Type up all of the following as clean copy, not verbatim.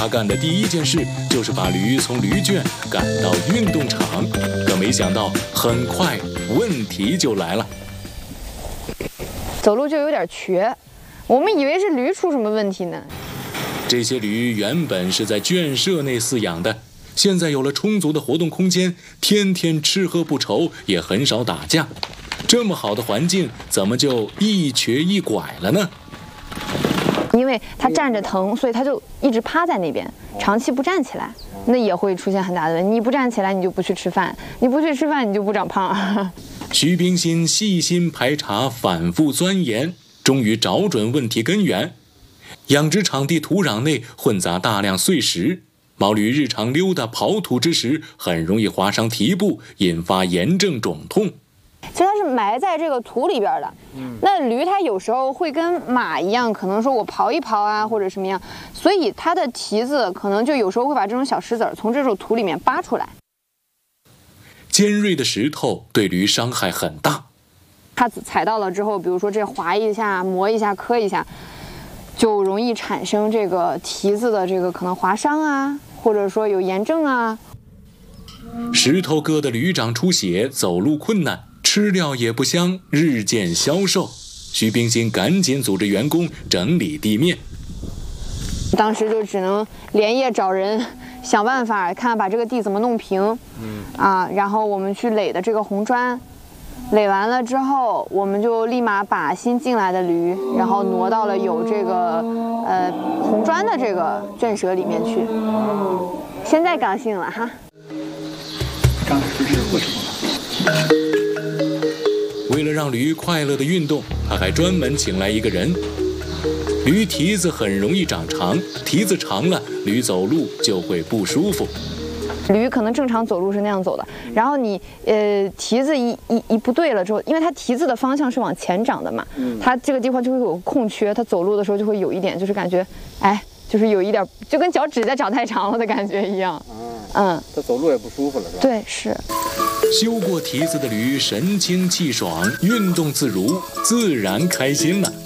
他干的第一件事就是把驴从驴圈赶到运动场，可没想到很快问题就来了。 走路就有点瘸，我们以为是驴出什么问题呢。 这些驴原本是在圈舍内饲养的，现在有了充足的活动空间，天天吃喝不愁，也很少打架。这么好的环境，怎么就一瘸一拐了呢？ 因为他站着疼，所以他就一直趴在那边，长期不站起来，那也会出现很大的问题。你不站起来，你就不去吃饭，你不去吃饭，你就不长胖。 徐冰心细心排查，反复钻研，终于找准问题根源。养殖场地土壤内混杂大量碎石，毛驴日常溜达刨土之时，很容易划伤蹄部，引发炎症肿痛。 其实它是埋在这个土里边的。那驴它有时候会跟马一样，可能说我刨一刨啊，或者什么样，所以它的蹄子可能就有时候会把这种小石子儿从这种土里面扒出来。 尖锐的石头对驴伤害很大， 它踩到了之后，比如说这划一下、磨一下、磕一下，就容易产生这个蹄子的这个可能划伤啊，或者说有炎症啊。 石头割得驴掌出血，走路困难，吃料也不香，日渐消瘦。徐冰心赶紧组织员工整理地面， 当时就只能连夜找人想办法，看把这个地怎么弄平。然后我们去垒的这个红砖，垒完了之后，我们就立马把新进来的驴，然后挪到了有这个红砖的这个圈舍里面去。现在高兴了哈。 刚实施过程了。 为了让驴快乐的运动，他还专门请来一个人。驴蹄子很容易长长，蹄子长了，驴走路就会不舒服。 驴可能正常走路是那样走的，然后你蹄子一不对了之后，因为它蹄子的方向是往前长的嘛，它这个地方就会有空缺，它走路的时候就会有一点就是感觉，就是有一点就跟脚趾甲长太长了的感觉一样。 它走路也不舒服了，是吧？ 对，是。 修过蹄子的驴神清气爽，运动自如，自然开心了。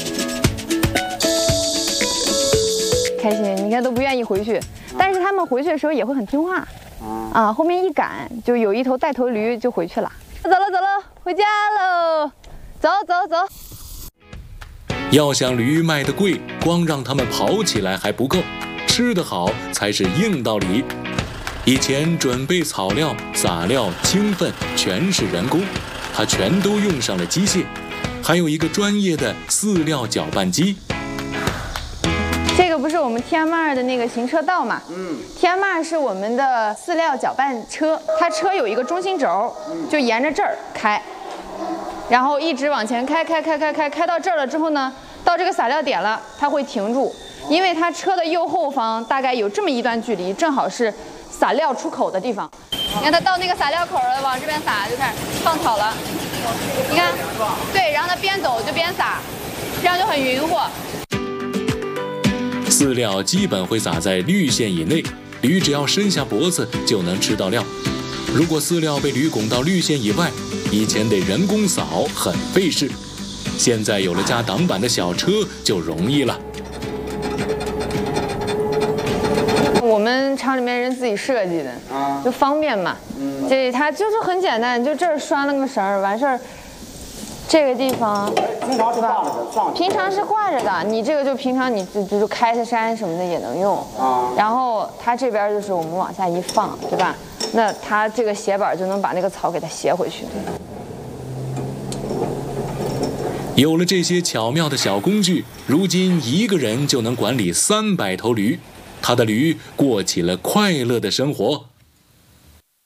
开心，你看都不愿意回去，但是他们回去的时候也会很听话。后面一赶，就有一头带头驴就回去了。走了，回家喽！走。 要想驴卖得贵，光让他们跑起来还不够，吃得好才是硬道理。以前准备草料、撒料、清粪全是人工，他全都用上了机械，还有一个专业的饲料搅拌机。 这个不是我们 TM2 的那个行车道嘛？TM2 是我们的饲料搅拌车，它车有一个中心轴，就沿着这儿开，然后一直往前开到这儿了之后呢，到这个撒料点了，它会停住，因为它车的右后方大概有这么一段距离，正好是撒料出口的地方。你看它到那个撒料口了，往这边撒就开始放草了。你看，对，然后它边走就边撒，这样就很匀活。 饲料基本会撒在绿线以内，驴只要伸下脖子就能吃到料。如果饲料被驴拱到绿线以外，以前得人工扫，很费事。现在有了加挡板的小车就容易了。 我们厂里面人自己设计的，就方便嘛。这它就是很简单，就这儿拴了个绳儿，完事儿。这个地方，对吧？平常是挂着的，你这个就平常你就开下山什么的也能用。然后它这边就是我们往下一放，对吧？那它这个斜板就能把那个草给它斜回去。 有了这些巧妙的小工具，如今一个人就能管理300头驴，他的驴过起了快乐的生活。